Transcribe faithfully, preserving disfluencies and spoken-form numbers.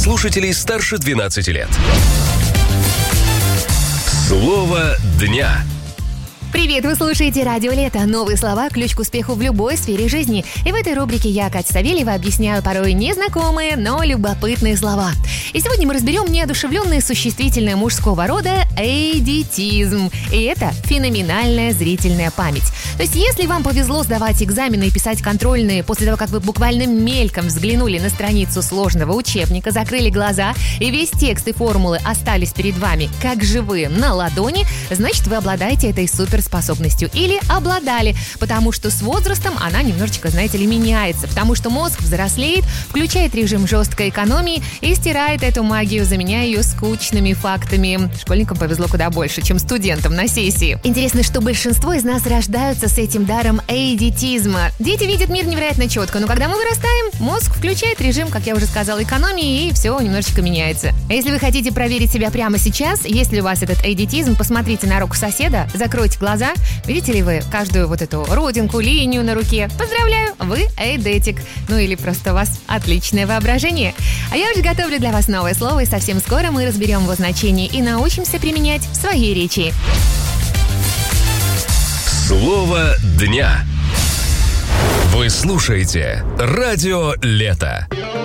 слушателей старше двенадцати лет. Слово дня. Привет, вы слушаете «Радио Лето». Новые слова – ключ к успеху в любой сфере жизни. И в этой рубрике я, Катя Савельева, объясняю порой незнакомые, но любопытные слова. И сегодня мы разберем неодушевленное существительное мужского рода эйдетизм. И это феноменальная зрительная память. То есть, если вам повезло сдавать экзамены и писать контрольные после того, как вы буквально мельком взглянули на страницу сложного учебника, закрыли глаза, и весь текст и формулы остались перед вами как живые на ладони, значит, вы обладаете этой суперспособностью. Или обладали, потому что с возрастом она немножечко, знаете ли, меняется. Потому что мозг взрослеет, включает режим жесткой экономии и стирает эту магию, заменяя ее скучными фактами. Школьникам повезло куда больше, чем студентам на сессии. Интересно, что большинство из нас рождаются с этим даром эйдетизма. Дети видят мир невероятно четко, но когда мы вырастаем, мозг включает режим, как я уже сказала, экономии, и все немножечко меняется. А если вы хотите проверить себя прямо сейчас, есть ли у вас этот эйдетизм, посмотрите на руку соседа, закройте глаза. Видите ли вы каждую вот эту родинку, линию на руке? Поздравляю, вы эйдетик. Ну или просто у вас отличное воображение. А я уже готовлю для вас новое слово, и совсем скоро мы разберем его значение и научимся применять в своей речи. Слово дня. Вы слушаете «Радио Лето».